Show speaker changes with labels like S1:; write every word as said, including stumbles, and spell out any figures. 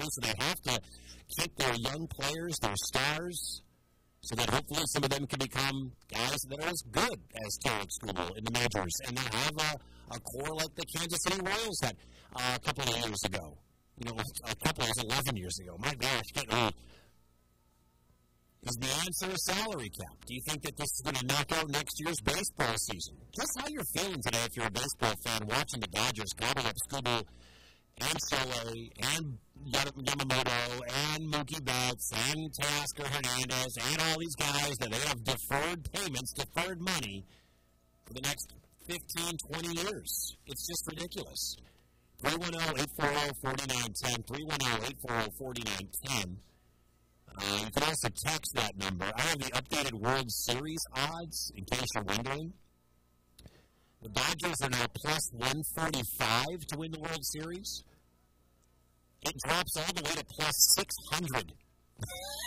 S1: so they have to keep their young players, their stars, so that hopefully some of them can become guys that are as good as Tarik Skubal in the majors. And they have a, a core like the Kansas City Royals had uh, a couple of years ago. You know, a couple of eleven years ago. My gosh, getting old. Is the answer a salary cap? Do you think that this is going to knock out next year's baseball season? Just how you're feeling today if you're a baseball fan watching the Dodgers gobble up Skubal and Soleil and Yamamoto and Mookie Betts and Teoscar Hernandez and all these guys that they have deferred payments, deferred money for the next fifteen, twenty years. It's just ridiculous. three one zero, eight four zero, four nine one zero, three one zero, eight four zero, four nine one zero. Uh, you can also text that number. I have the updated World Series odds, in case you're wondering. The Dodgers are now plus one forty-five to win the World Series. It drops all the way to plus six hundred